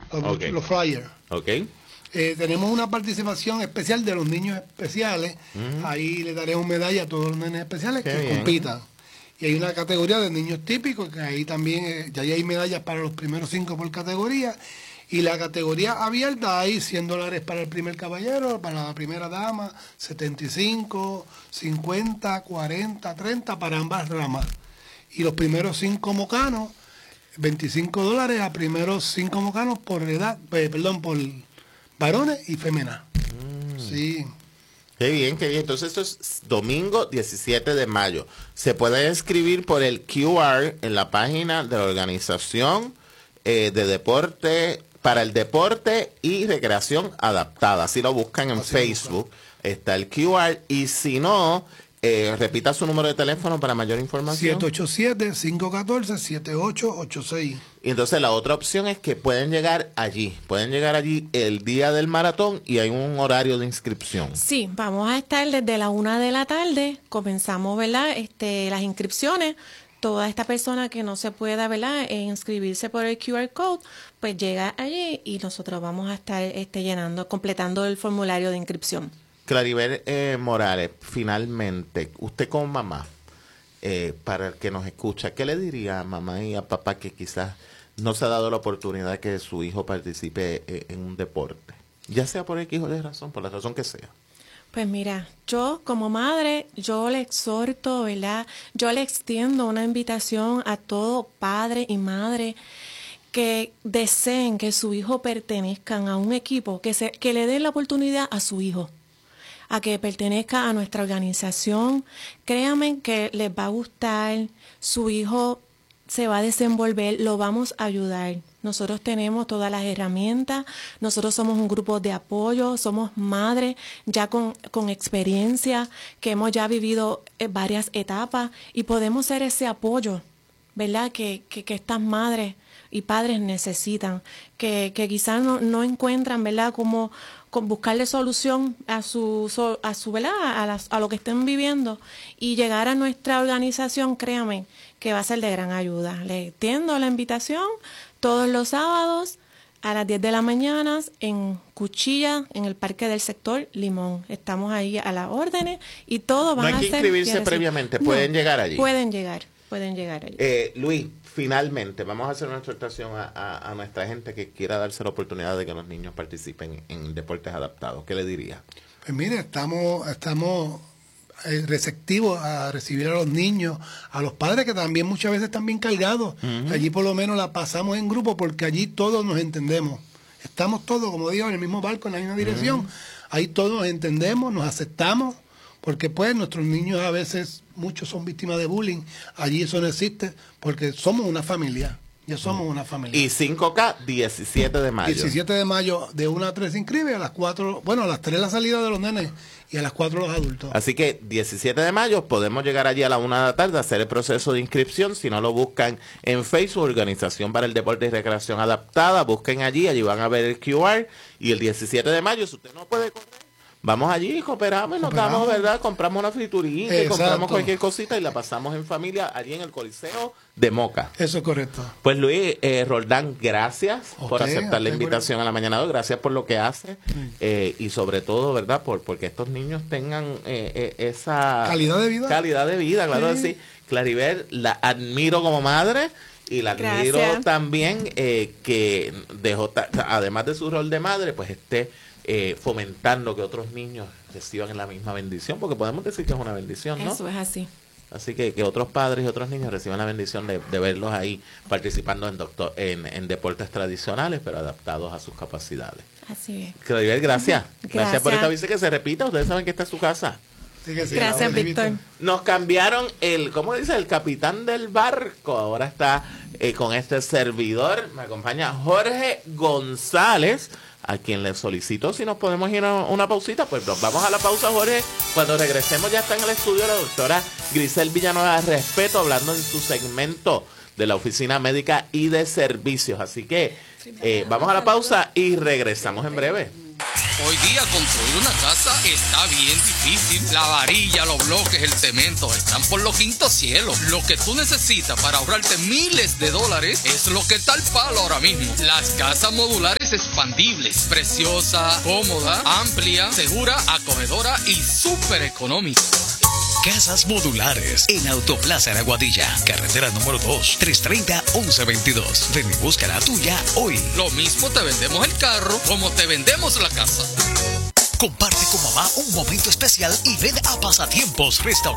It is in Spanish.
los flyers. Ok. Tenemos una participación especial de los niños especiales. Ahí le daremos medalla a todos los nenes especiales que compitan. Y hay una categoría de niños típicos, que ahí también ya hay medallas para los primeros 5 por categoría. Y la categoría abierta hay $100 para el primer caballero, para la primera dama, 75, 50, 40, 30 para ambas ramas. Y los primeros 5 mocanos, $25 a primeros 5 mocanos por edad, por varones y féminas. Sí. Qué bien, qué bien. Entonces esto es domingo 17 de mayo. Se puede inscribir por el QR en la página de la organización de deporte, para el deporte y recreación adaptada. Si lo buscan en Facebook, está el QR. Y si no, repita su número de teléfono para mayor información. 787-514-7886. Y entonces la otra opción es que pueden llegar allí el día del maratón y hay un horario de inscripción. Sí, vamos a estar desde la 1 de la tarde, comenzamos, ¿verdad? Las inscripciones. Toda esta persona que no se pueda, ¿verdad?, inscribirse por el QR code, pues llega allí y nosotros vamos a estar completando el formulario de inscripción. Claribel Morales, finalmente, usted como mamá, para el que nos escucha, ¿qué le diría a mamá y a papá que quizás no se ha dado la oportunidad de que su hijo participe en un deporte? Ya sea por X o de razón, por la razón que sea. Pues mira, yo como madre, yo le exhorto, ¿verdad? Yo le extiendo una invitación a todo padre y madre que deseen que su hijo pertenezcan a un equipo, que le den la oportunidad a su hijo, a que pertenezca a nuestra organización. Créanme que les va a gustar, su hijo se va a desenvolver, lo vamos a ayudar. Nosotros tenemos todas las herramientas, nosotros somos un grupo de apoyo, somos madres ya con experiencia, que hemos ya vivido varias etapas y podemos ser ese apoyo, ¿verdad? Que estas madres y padres necesitan, que quizás no encuentran, ¿verdad?, como buscarle solución a ¿verdad?, a lo que estén viviendo, y llegar a nuestra organización, créame, que va a ser de gran ayuda. Le extiendo la invitación todos los sábados a las 10 de la mañana en Cuchilla, en el Parque del Sector Limón. Estamos ahí a las órdenes y todo van a ser... No hay que inscribirse previamente, pueden llegar allí. Pueden llegar allí. Luis, finalmente, vamos a hacer una exhortación a nuestra gente que quiera darse la oportunidad de que los niños participen en deportes adaptados. ¿Qué le diría? Pues mire, estamos receptivos a recibir a los niños, a los padres que también muchas veces están bien cargados. Allí por lo menos la pasamos en grupo porque allí todos nos entendemos. Estamos todos, como digo, en el mismo barco, en la misma dirección. Ahí todos nos entendemos, nos aceptamos, porque pues nuestros niños a veces, muchos son víctimas de bullying. Allí eso no existe porque somos una familia. Ya somos una familia. Y 5K, 17 de mayo. 17 de mayo, de 1 a 3 se inscribe, a las 4, bueno, a las 3 la salida de los nenes y a las 4 los adultos. Así que 17 de mayo podemos llegar allí a la 1 de la tarde a hacer el proceso de inscripción. Si no lo buscan en Facebook, Organización para el Deporte y Recreación Adaptada, busquen allí van a ver el QR. Y el 17 de mayo, si usted no puede correr, vamos allí, cooperamos y nos damos, ¿verdad? Compramos una friturita y compramos cualquier cosita y la pasamos en familia allí en el Coliseo de Moca. Eso es correcto. Pues Luis Roldán, gracias por aceptar la invitación a la mañana de hoy, gracias por lo que hace y sobre todo, ¿verdad? Porque estos niños tengan esa calidad de vida. Calidad de vida, claro que sí. Claribel, la admiro como madre. Y la admiro también que dejó, además de su rol de madre, pues fomentando que otros niños reciban la misma bendición, porque podemos decir que es una bendición, ¿no? Eso es así. Así que otros padres y otros niños reciban la bendición de verlos ahí participando en deportes tradicionales, pero adaptados a sus capacidades. Así es. Claribel, gracias. Gracias por esta vez que se repita. Ustedes saben que esta es su casa. Sí, gracias, Víctor. Nos cambiaron ¿cómo dice? El capitán del barco. Ahora está con este servidor. Me acompaña Jorge González, a quien le solicito si nos podemos ir a una pausita. Pues nos vamos a la pausa, Jorge. Cuando regresemos ya está en el estudio la doctora Grisel Villanueva Respeto, hablando en su segmento de la Oficina Médica y de Servicios. Así que vamos a la pausa y regresamos en breve. Hoy día construir una casa está bien difícil. La varilla, los bloques, el cemento están por los quintos cielos. Lo que tú necesitas para ahorrarte miles de dólares es lo que está al palo ahora mismo. Las casas modulares expandibles, preciosa, cómoda, amplia, segura, acogedora y súper económica. Casas modulares en Autoplaza en Aguadilla, carretera número 2, 330-1122. Ven y busca la tuya hoy. Lo mismo te vendemos el carro como te vendemos la casa. Comparte con mamá un momento especial y ven a Pasatiempos Restaurante